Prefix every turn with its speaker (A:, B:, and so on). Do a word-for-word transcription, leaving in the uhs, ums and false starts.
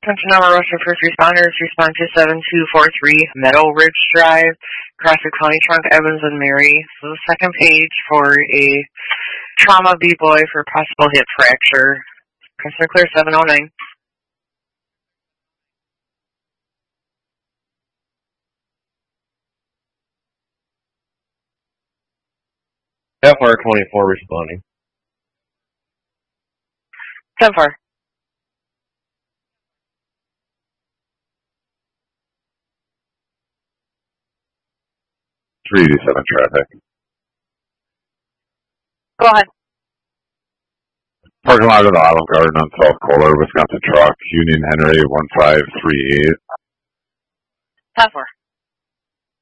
A: Attention Amarosa First Responders, respond to seven two four three Meadow Ridge Drive, Crawford County Trunk, Evans and Mary. So the second page for a trauma B-boy for possible hip fracture. Customer clear seven oh nine.
B: F R twenty-four responding.
A: ten four.
C: three eighty-seven traffic.
A: Go ahead.
C: Parking lot of the Olive Garden on South Kohler, Wisconsin truck, Union Henry one five three eight.
A: ten four.